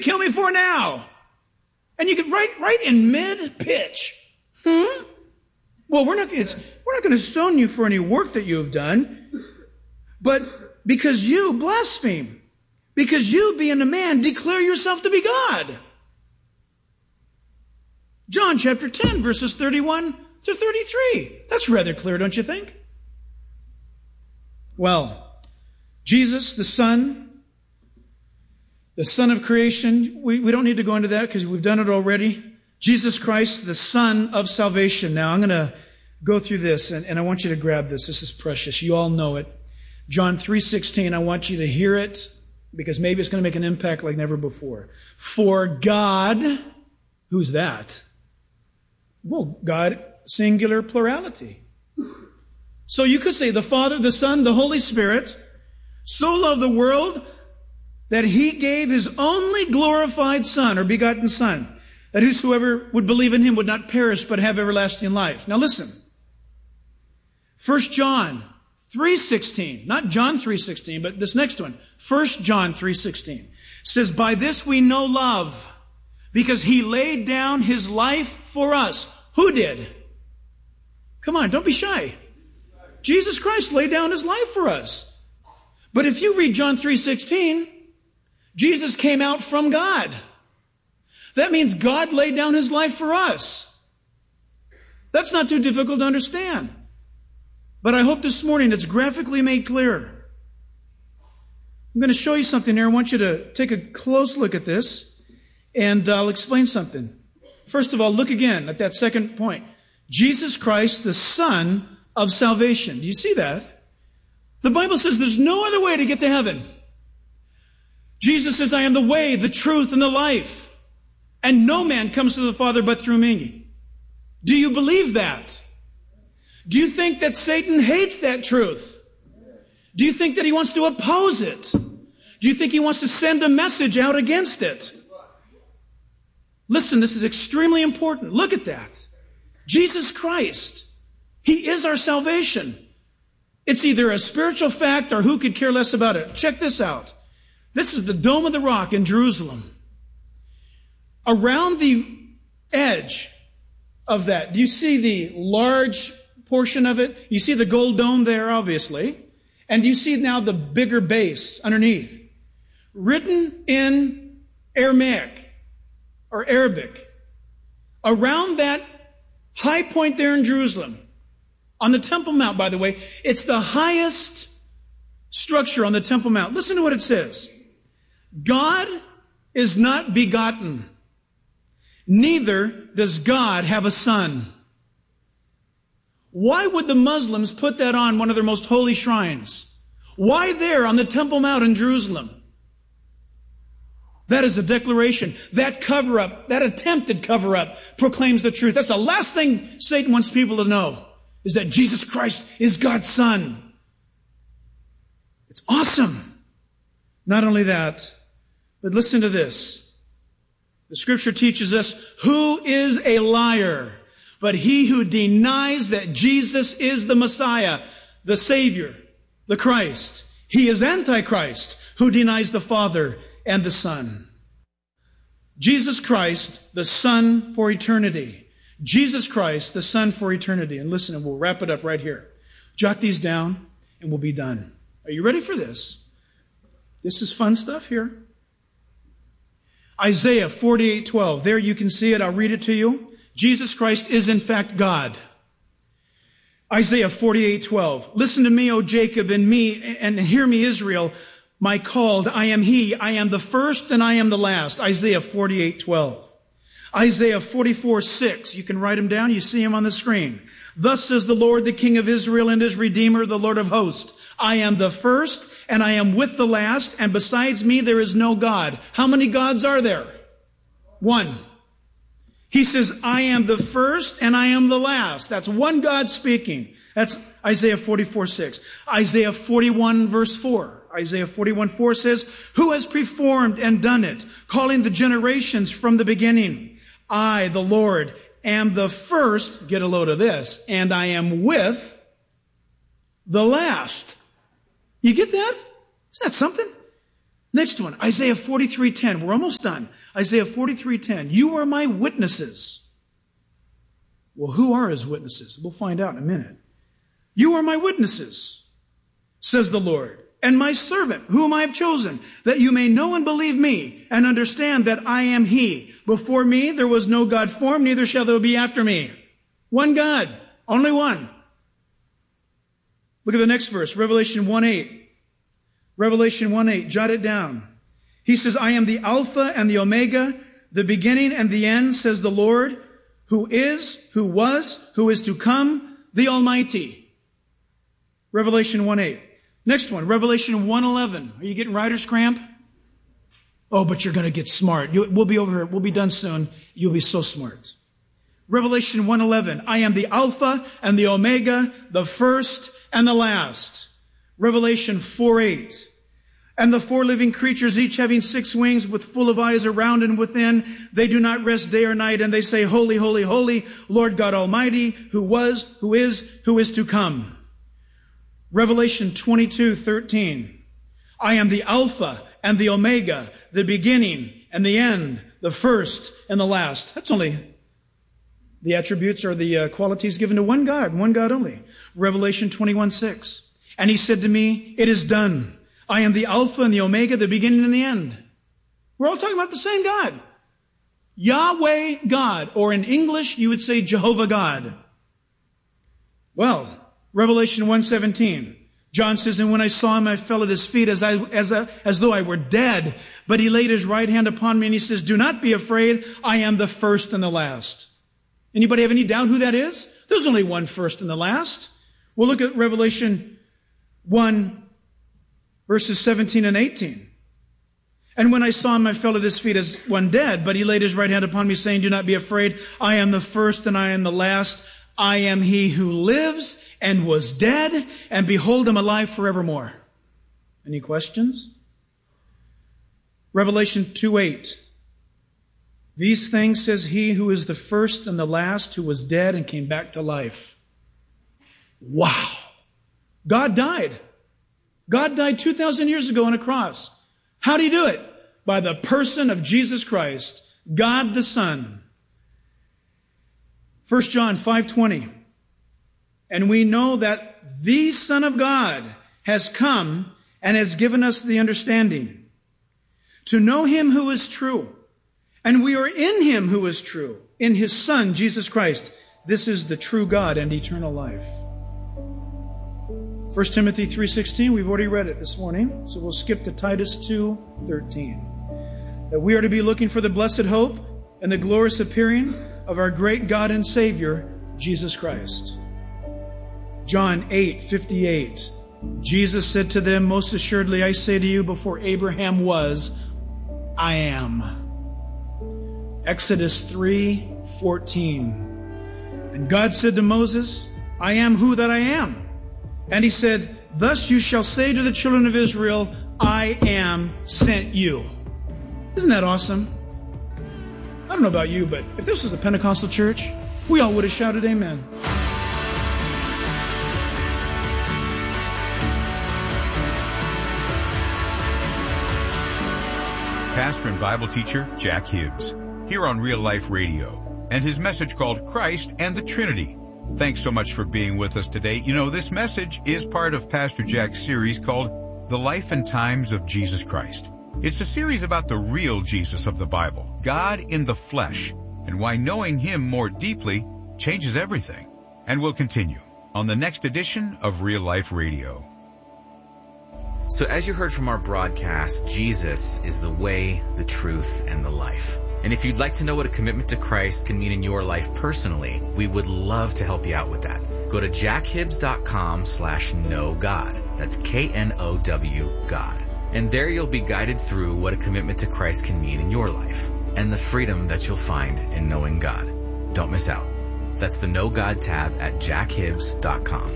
kill me for now? And you could right in mid-pitch. Well, we're not going to stone you for any work that you have done, but because you blaspheme, because you, being a man, declare yourself to be God. John chapter 10, verses 31 to 33. That's rather clear, don't you think? Well, Jesus, the Son of creation, we don't need to go into that because we've done it already. Jesus Christ, the Son of salvation. Now, I'm going to go through this, and I want you to grab this. This is precious. You all know it. John 3:16, I want you to hear it because maybe it's going to make an impact like never before. For God, who's that? Well, God, singular plurality. So you could say the Father, the Son, the Holy Spirit so loved the world that He gave His only glorified Son, or begotten Son, that whosoever would believe in Him would not perish but have everlasting life. Now listen. 1 John 3:16, not John 3:16, but this next one. 1 John 3:16 says, by this we know love, because He laid down His life for us. Who did? Come on, don't be shy. Jesus Christ laid down His life for us. But if you read John 3:16, Jesus came out from God. That means God laid down His life for us. That's not too difficult to understand. But I hope this morning it's graphically made clear. I'm going to show you something here. I want you to take a close look at this, and I'll explain something. First of all, look again at that second point. Jesus Christ, the Son of salvation. Do you see that? The Bible says there's no other way to get to heaven. Jesus says, I am the way, the truth, and the life. And no man comes to the Father but through me. Do you believe that? Do you think that Satan hates that truth? Do you think that he wants to oppose it? Do you think he wants to send a message out against it? Listen, this is extremely important. Look at that. Jesus Christ, He is our salvation. It's either a spiritual fact or who could care less about it. Check this out. This is the Dome of the Rock in Jerusalem. Around the edge of that, do you see the large portion of it? You see the gold dome there, obviously. And you see now the bigger base underneath. Written in Aramaic or Arabic. Around that high point there in Jerusalem, on the Temple Mount, by the way, it's the highest structure on the Temple Mount. Listen to what it says. God is not begotten, neither does God have a son. Why would the Muslims put that on one of their most holy shrines? Why there on the Temple Mount in Jerusalem? That is a declaration. That cover-up, that attempted cover-up, proclaims the truth. That's the last thing Satan wants people to know, is that Jesus Christ is God's Son. It's awesome. Not only that, but listen to this. The Scripture teaches us, who is a liar but he who denies that Jesus is the Messiah, the Savior, the Christ. He is Antichrist, who denies the Father and the Son. Jesus Christ, the Son for eternity. Jesus Christ, the Son for eternity. And listen, and we'll wrap it up right here. Jot these down, and we'll be done. Are you ready for this? This is fun stuff here. Isaiah 48:12. There you can see it. I'll read it to you. Jesus Christ is in fact God. Isaiah 48:12. Listen to me, O Jacob, and hear me, Israel, my called. I am He. I am the first and I am the last. Isaiah 48:12. Isaiah 44:6. You can write them down. You see them on the screen. Thus says the Lord, the King of Israel and His Redeemer, the Lord of hosts. I am the first and I am with the last, and besides me there is no God. How many gods are there? One. He says, I am the first and I am the last. That's one God speaking. That's Isaiah 44:6. Isaiah 41 verse 4. Isaiah 41:4 says, who has performed and done it, calling the generations from the beginning? I, the Lord, am the first, get a load of this, and I am with the last. You get that? Isn't that something? Next one, Isaiah 43:10. We're almost done. Isaiah 43:10. You are my witnesses. Well, who are his witnesses? We'll find out in a minute. You are my witnesses, says the Lord, and my servant, whom I have chosen, that you may know and believe me, and understand that I am he. Before me there was no God formed, neither shall there be after me. One God, only one. Look at the next verse, Revelation 1:8. Revelation 1:8, jot it down. He says, I am the Alpha and the Omega, the beginning and the end, says the Lord, who is, who was, who is to come, the Almighty. Revelation 1:8. Next one, Revelation 1:11. Are you getting writer's cramp? Oh, but you're going to get smart. We'll be over here. We'll be done soon. You'll be so smart. Revelation 1:11. I am the Alpha and the Omega, the first and the last. Revelation 4:8. And the four living creatures, each having 6 wings, with full of eyes around and within, they do not rest day or night, and they say, Holy, holy, holy, Lord God Almighty, who was, who is to come. Revelation 22:13. I am the Alpha and the Omega, the beginning and the end, the first and the last. That's only the attributes or the qualities given to one God only. Revelation 21:6. And he said to me, it is done. I am the Alpha and the Omega, the beginning and the end. We're all talking about the same God. Yahweh God, or in English you would say Jehovah God. Well, Revelation 1:17. John says, and when I saw him, I fell at his feet as though I were dead. But he laid his right hand upon me and he says, do not be afraid. I am the first and the last. Anybody have any doubt who that is? There's only one first and the last. We'll look at Revelation 1, verses 17 and 18. And when I saw him, I fell at his feet as one dead. But he laid his right hand upon me, saying, do not be afraid. I am the first and I am the last. I am he who lives and was dead, and behold, I'm alive forevermore. Any questions? Revelation 2:8. These things says he who is the first and the last, who was dead and came back to life. Wow. God died. God died 2,000 years ago on a cross. How did he do it? By the person of Jesus Christ, God the Son. 1 John 5:20. And we know that the Son of God has come and has given us the understanding to know him who is true. And we are in him who is true, in his Son, Jesus Christ. This is the true God and eternal life. 1 Timothy 3:16, we've already read it this morning, so we'll skip to Titus 2:13. That we are to be looking for the blessed hope and the glorious appearing of our great God and Savior, Jesus Christ. John 8:58. Jesus said to them, most assuredly I say to you, before Abraham was, I am. Exodus 3:14. And God said to Moses, I am who that I am. And he said, thus you shall say to the children of Israel, I am sent you. Isn't that awesome? I don't know about you, but if this was a Pentecostal church, we all would have shouted amen. Pastor and Bible teacher Jack Hibbs, here on Real Life Radio, and his message called Christ and the Trinity. Thanks so much for being with us today. You know, this message is part of Pastor Jack's series called The Life and Times of Jesus Christ. It's a series about the real Jesus of the Bible, God in the flesh, and why knowing him more deeply changes everything. And we'll continue on the next edition of Real Life Radio. So as you heard from our broadcast, Jesus is the way, the truth, and the life. And if you'd like to know what a commitment to Christ can mean in your life personally, we would love to help you out with that. Go to jackhibbs.com/knowgod. That's KNOW God. And there you'll be guided through what a commitment to Christ can mean in your life and the freedom that you'll find in knowing God. Don't miss out. That's the Know God tab at jackhibbs.com.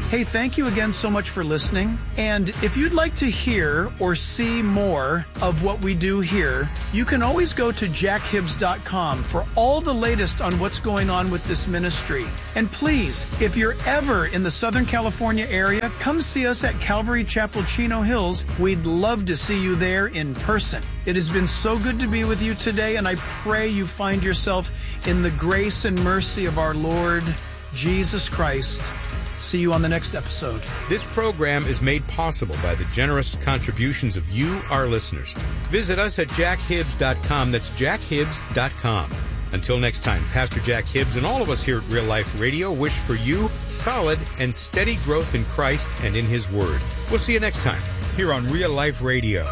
Hey, thank you again so much for listening. And if you'd like to hear or see more of what we do here, you can always go to jackhibbs.com for all the latest on what's going on with this ministry. And please, if you're ever in the Southern California area, come see us at Calvary Chapel, Chino Hills. We'd love to see you there in person. It has been so good to be with you today, and I pray you find yourself in the grace and mercy of our Lord Jesus Christ. See you on the next episode. This program is made possible by the generous contributions of you, our listeners. Visit us at jackhibbs.com. That's jackhibbs.com. Until next time, Pastor Jack Hibbs and all of us here at Real Life Radio wish for you solid and steady growth in Christ and in His Word. We'll see you next time here on Real Life Radio.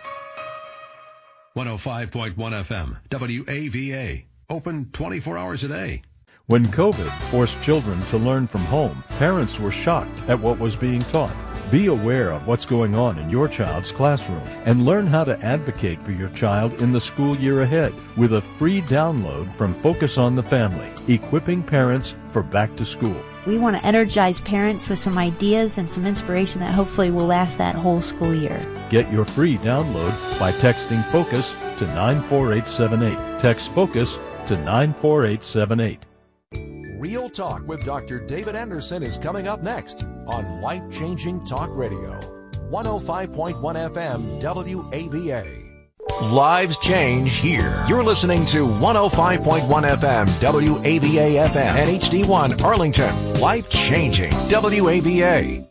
105.1 FM, WAVA. Open 24 hours a day. When COVID forced children to learn from home, parents were shocked at what was being taught. Be aware of what's going on in your child's classroom and learn how to advocate for your child in the school year ahead with a free download from Focus on the Family, equipping parents for back to school. We want to energize parents with some ideas and some inspiration that hopefully will last that whole school year. Get your free download by texting FOCUS to 94878. Text FOCUS to 94878. Real Talk with Dr. David Anderson is coming up next on Life Changing Talk Radio, 105.1 FM WAVA. Lives change here. You're listening to 105.1 FM WAVA FM and HD1 Arlington. Life Changing WAVA.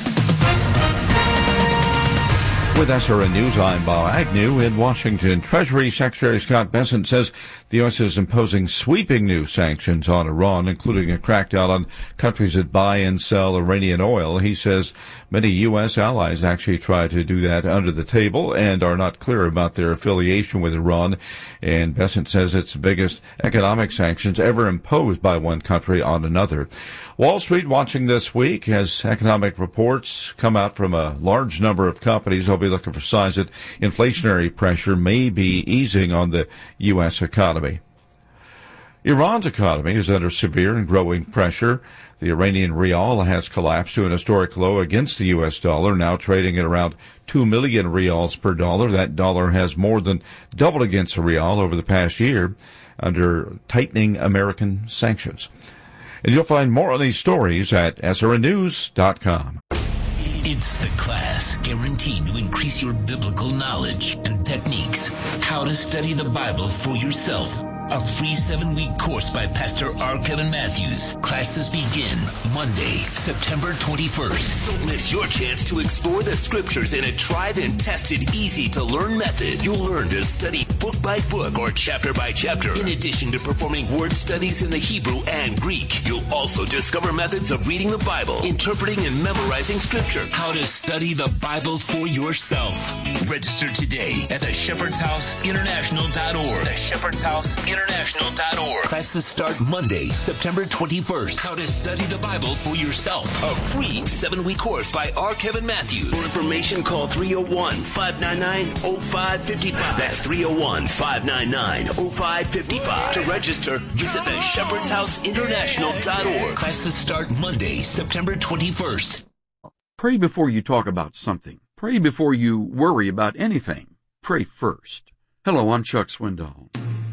With SRN News, I'm Bob Agnew in Washington. Treasury Secretary Scott Bessent says the U.S. is imposing sweeping new sanctions on Iran, including a crackdown on countries that buy and sell Iranian oil. He says many U.S. allies actually try to do that under the table and are not clear about their affiliation with Iran. And Bessent says it's the biggest economic sanctions ever imposed by one country on another. Wall Street watching this week as economic reports come out from a large number of companies. They'll be looking for signs that inflationary pressure may be easing on the U.S. economy. Iran's economy is under severe and growing pressure. The Iranian rial has collapsed to an historic low against the U.S. dollar, now trading at around 2 million rials per dollar. That dollar has more than doubled against the rial over the past year under tightening American sanctions. And you'll find more on these stories at srnnews.com. It's the class guaranteed to increase your biblical knowledge and techniques. How to study the Bible for yourself. A free 7-week course by Pastor R. Kevin Matthews. Classes begin Monday, September 21st. Don't miss your chance to explore the scriptures in a tried and tested, easy-to-learn method. You'll learn to study book by book or chapter by chapter. In addition to performing word studies in the Hebrew and Greek, you'll also discover methods of reading the Bible, interpreting and memorizing scripture. How to study the Bible for yourself. Register today at theshepherdshouseinternational.org. theshepherdshouseinternational.org. Classes start Monday, September 21st. How to study the Bible for yourself. A free 7-week course by R. Kevin Matthews. For information, call 301-599-0555. That's 301-599-0555. To register, visit theshepherdshouseinternational.org. Classes start Monday, September 21st. Pray before you talk about something. Pray before you worry about anything. Pray first. Hello, I'm Chuck Swindoll.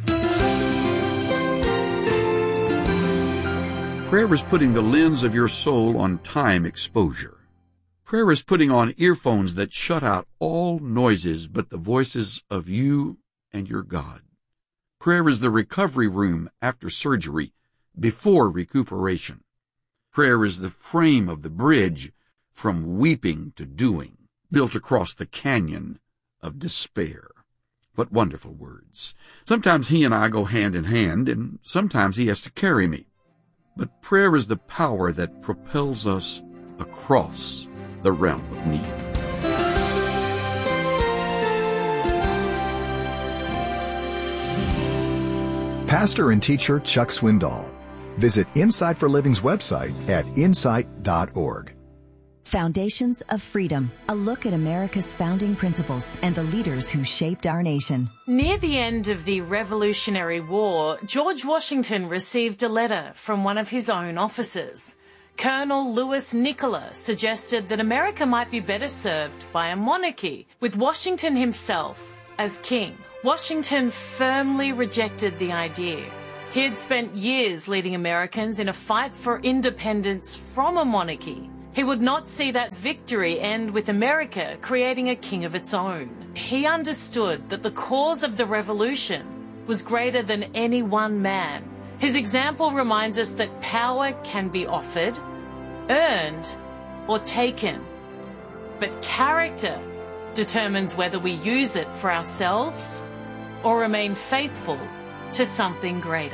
Prayer is putting the lens of your soul on time exposure. Prayer is putting on earphones that shut out all noises but the voices of you and your God. Prayer is the recovery room after surgery, before recuperation. Prayer is the frame of the bridge from weeping to doing, built across the canyon of despair. What wonderful words. Sometimes he and I go hand in hand, and sometimes he has to carry me. But prayer is the power that propels us across the realm of need. Pastor and teacher Chuck Swindoll. Visit Insight for Living's website at insight.org. Foundations of Freedom, a look at America's founding principles and the leaders who shaped our nation. Near the end of the Revolutionary War, George Washington received a letter from one of his own officers. Colonel Louis Nicola suggested that America might be better served by a monarchy, with Washington himself as king. Washington firmly rejected the idea. He had spent years leading Americans in a fight for independence from a monarchy. He would not see that victory end with America creating a king of its own. He understood that the cause of the revolution was greater than any one man. His example reminds us that power can be offered, earned, or taken. But character determines whether we use it for ourselves or remain faithful to something greater.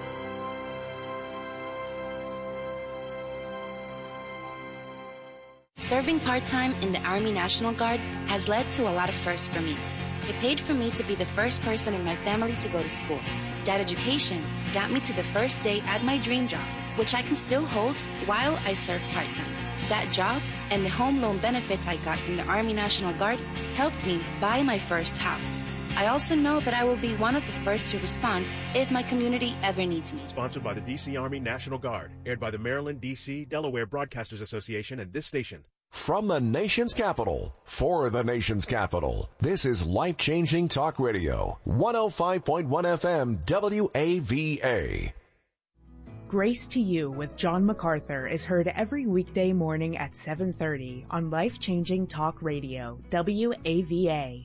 Serving part-time in the Army National Guard has led to a lot of firsts for me. It paid for me to be the first person in my family to go to school. That education got me to the first day at my dream job, which I can still hold while I serve part-time. That job and the home loan benefits I got from the Army National Guard helped me buy my first house. I also know that I will be one of the first to respond if my community ever needs me. Sponsored by the D.C. Army National Guard, aired by the Maryland, D.C., Delaware Broadcasters Association and this station. From the nation's capital, for the nation's capital, this is Life-Changing Talk Radio, 105.1 FM WAVA. Grace to You with John MacArthur is heard every weekday morning at 7:30 on Life-Changing Talk Radio, WAVA.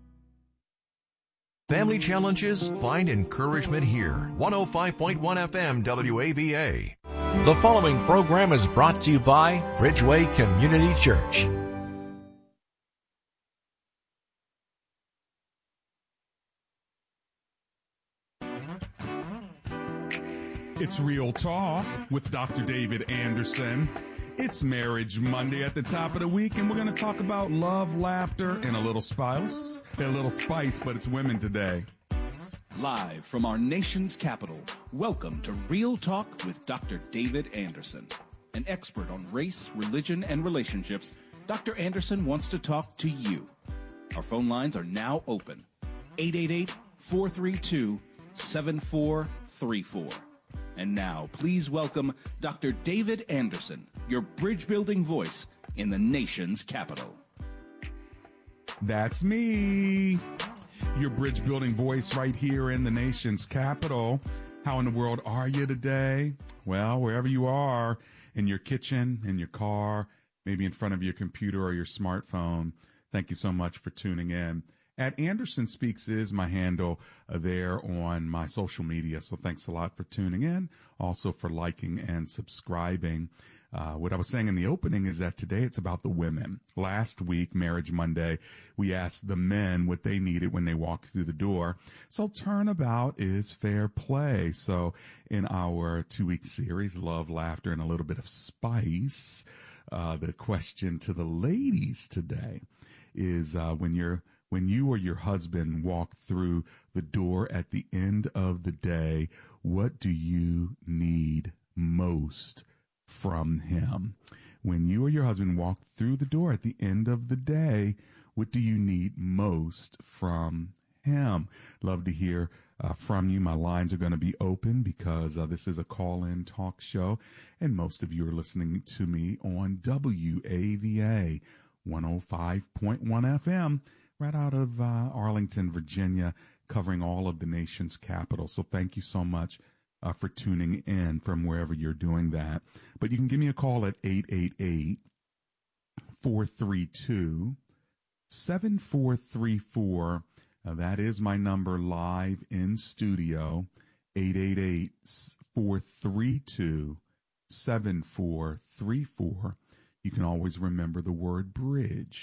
Family challenges? Find encouragement here. 105.1 FM WAVA. The following program is brought to you by Bridgeway Community Church. It's Real Talk with Dr. David Anderson. It's Marriage Monday at the top of the week, and we're going to talk about love, laughter, and a little spice. A little spice, but it's women today. Live from our nation's capital, welcome to Real Talk with Dr. David Anderson. An expert on race, religion, and relationships, Dr. Anderson wants to talk to you. Our phone lines are now open. 888-432-7434. And now, please welcome Dr. David Anderson, your bridge-building voice in the nation's capital. That's me, your bridge-building voice right here in the nation's capital. How in the world are you today? Well, wherever you are, in your kitchen, in your car, maybe in front of your computer or your smartphone, thank you so much for tuning in. At Anderson Speaks is my handle there on my social media. So thanks a lot for tuning in. Also for liking and subscribing. What I was saying in the opening is that today it's about the women. Last week, Marriage Monday, we asked the men what they needed when they walked through the door. So turnabout is fair play. So in our 2-week series, Love, Laughter, and a Little Bit of Spice, the question to the ladies today is when you or your husband walk through the door at the end of the day, what do you need most from him? When you or your husband walk through the door at the end of the day, what do you need most from him? Love to hear from you. My lines are going to be open because this is a call-in talk show, and most of you are listening to me on WAVA 105.1 FM. Right out of Arlington, Virginia, covering all of the nation's capital. So thank you so much for tuning in from wherever you're doing that. But you can give me a call at 888-432-7434. That is my number live in studio, 888-432-7434. You can always remember the word bridge.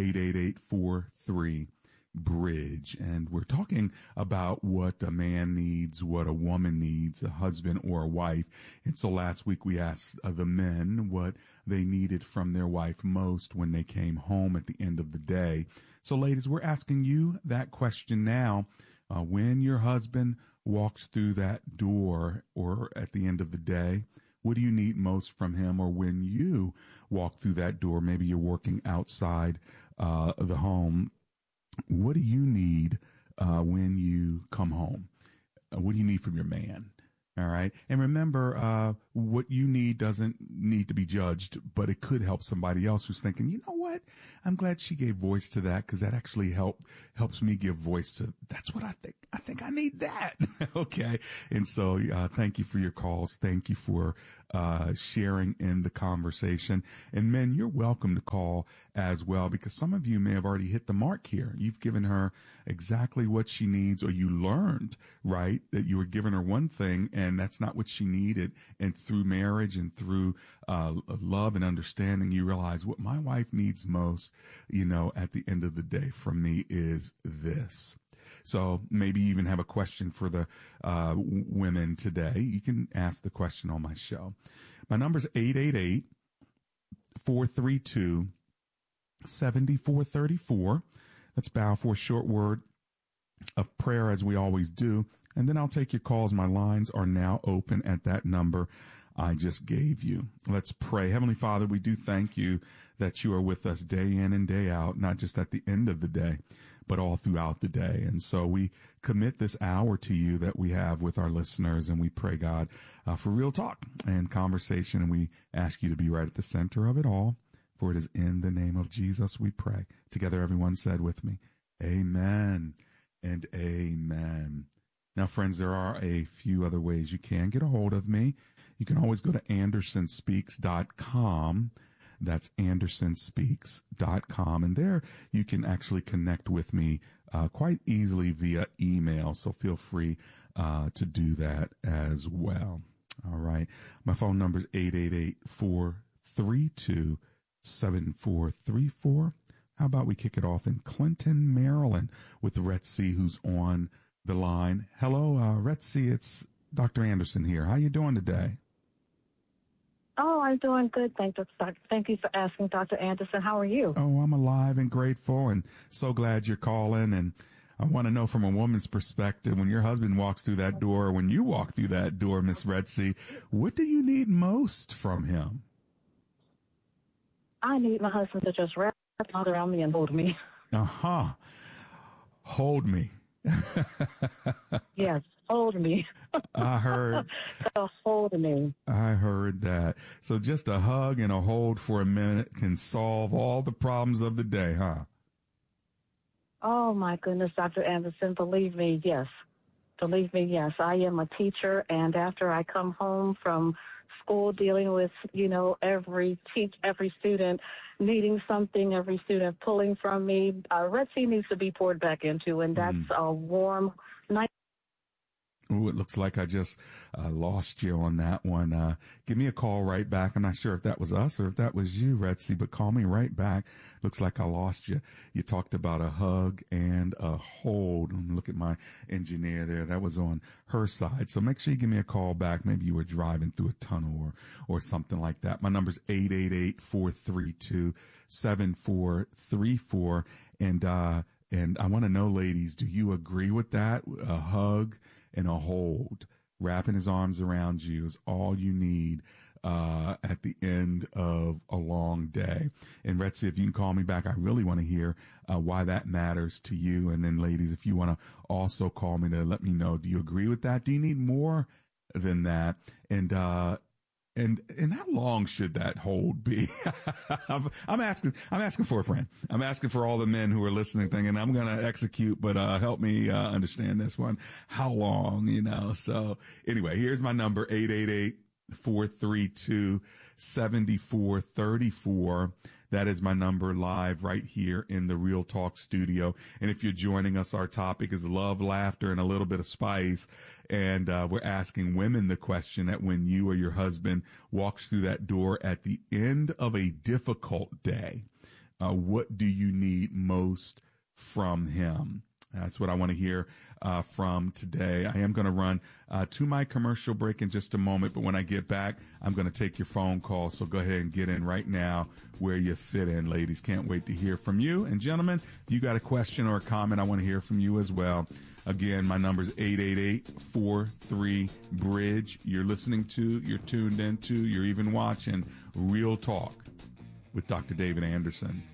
888-43-BRIDGE. And we're talking about what a man needs, what a woman needs, a husband or a wife. And so last week we asked the men what they needed from their wife most when they came home at the end of the day. So ladies, we're asking you that question now. When your husband walks through that door or at the end of the day, what do you need most from him? Or when you walk through that door, maybe you're working outside the home, what do you need when you come home? What do you need from your man? All right. And remember, what you need doesn't need to be judged, but it could help somebody else who's thinking, you know what? I'm glad she gave voice to that, because that actually helps me give voice to, that's what I think. I think I need that. Okay. And so, thank you for your calls. Thank you for, sharing in the conversation. And men, you're welcome to call as well, because some of you may have already hit the mark here. You've given her exactly what she needs, or you learned, right, that you were giving her one thing and that's not what she needed. And through marriage and through, love and understanding, you realize what my wife needs most, at the end of the day from me is this. So maybe even have a question for the women today. You can ask the question on my show. My number is 888-432-7434. Let's bow for a short word of prayer, as we always do, and then I'll take your calls. My lines are now open at that number I just gave you. Let's pray. Heavenly Father, we do thank you that you are with us day in and day out, not just at the end of the day, but all throughout the day. And so we commit this hour to you that we have with our listeners, and we pray, God, for real talk and conversation, and we ask you to be right at the center of it all, for it is in the name of Jesus we pray. Together, everyone said with me, amen and amen. Now, friends, there are a few other ways you can get a hold of me. You can always go to AndersonSpeaks.com. That's AndersonSpeaks.com. And there you can actually connect with me quite easily via email. So feel free to do that as well. All right. My phone number is 888-432-7434. How about we kick it off in Clinton, Maryland with Retzi, who's on the line. Hello, Retzi. It's Dr. Anderson here. How you doing today? Oh, I'm doing good. Thank you for asking, Dr. Anderson. How are you? Oh, I'm alive and grateful and so glad you're calling. And I want to know from a woman's perspective, when your husband walks through that door, or when you walk through that door, Miss Retzi, what do you need most from him? I need my husband to just wrap his arms around me and hold me. Uh-huh. Hold me. Yes, hold me. I heard. So hold me. I heard that. So just a hug and a hold for a minute can solve all the problems of the day, huh? Oh, my goodness, Dr. Anderson, believe me, yes. Believe me, yes. I am a teacher, and after I come home from school dealing with, every student needing something, every student pulling from me, Retzi needs to be poured back into, and that's a warm night. Ooh, it looks like I just lost you on that one. Give me a call right back. I'm not sure if that was us or if that was you, Retzi, but call me right back. Looks like I lost you. You talked about a hug and a hold. Look at my engineer there. That was on her side. So make sure you give me a call back. Maybe you were driving through a tunnel or something like that. My number's 888-432-7434. And I want to know, ladies, do you agree with that? A hug and a hold, wrapping his arms around you is all you need at the end of a long day. And Retzi, if you can call me back, I really want to hear why that matters to you. And then, ladies, if you want to also call me to let me know, do you agree with that? Do you need more than that? And how long should that hold be? I'm asking for a friend. I'm asking for all the men who are listening, thinking I'm going to execute, but help me understand this one. How long, So anyway, here's my number, 888-432-7434. That is my number live right here in the Real Talk studio. And if you're joining us, our topic is love, laughter, and a little bit of spice. And we're asking women the question that when you or your husband walks through that door at the end of a difficult day, what do you need most from him? That's what I want to hear from today. I am going to run to my commercial break in just a moment, but when I get back, I'm going to take your phone call. So go ahead and get in right now where you fit in, ladies. Can't wait to hear from you. And gentlemen, if you got a question or a comment, I want to hear from you as well. Again, my number is 888-43-BRIDGE. You're listening to, you're tuned into, you're even watching Real Talk with Dr. David Anderson.